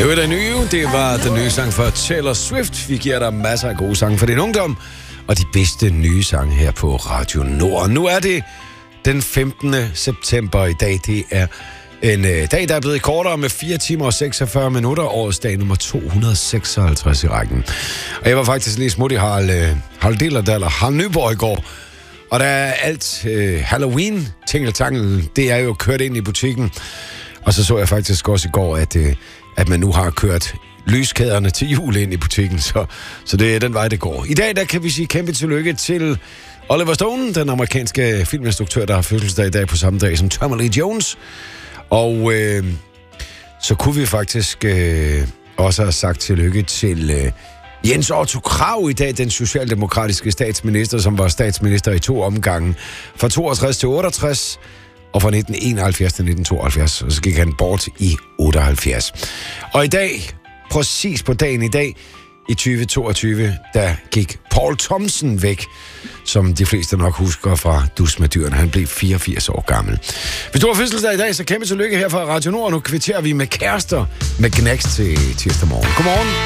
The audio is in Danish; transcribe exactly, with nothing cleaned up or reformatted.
Det var den nye, det var den nye sang fra Taylor Swift. Vi giver dig masser af gode sange for din ungdom, og de bedste nye sange her på Radio Nord. Nu er det den femtende september i dag. Det er en øh, dag, der er blevet kortere med fire timer og seksogfyrre minutter. Årets dag nummer to hundrede og seksoghalvtreds i rækken. Og jeg var faktisk lige smut i Harald, øh, Harald Dillerdaller, Harald Nyborg i går. Og der er alt øh, Halloween, tingeltangel, det er jo kørt ind i butikken. Og så så jeg faktisk også i går, at, øh, at man nu har kørt lyskæderne til jul ind i butikken. Så, så det er den vej, det går. I dag der kan vi sige kæmpe tillykke til Oliver Stone, den amerikanske filminstruktør, der har fødselsdag i dag på samme dag som Tommy Lee Jones. Og øh, så kunne vi faktisk øh, også have sagt tillykke til øh, Jens Otto Krag i dag, den socialdemokratiske statsminister, som var statsminister i to omgange, fra toogtres til otteogtres, og fra nitten enoghalvfjerds til nitten tooghalvfjerds, og så gik han bort i otteoghalvfjerds. Og i dag, præcis på dagen i dag, i tyve toogtyve, der gik Paul Thomsen væk, som de fleste nok husker fra Dus med dyrene. Han blev fireogfirs år gammel. Hvis du har fødselsdag i dag, så kæmpe tillykke her fra Radio Nord. Nu kvitterer vi med kærester med Knacks til tirsdag morgen. Godmorgen.